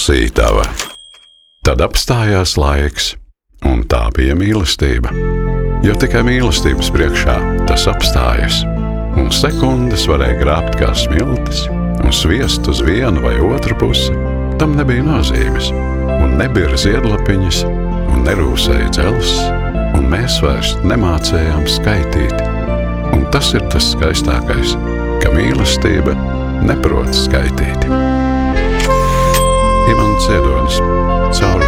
sītava. Tad apstājās laiks, un tā bija mīlestība. Jo tikai mīlestības priekšā tas apstājas, un sekundes varēja grābt kā smiltis, un sviest uz vienu vai otru pusi. Tam nebija nozīmes, un nebija ziedlapiņas, un nerūsēja dzelzs, un mēs vairs nemācējām skaitīt. Un tas ir tas skaistākais, ka mīlestība neprot skaitīt. Imants Ziedonis, Cauri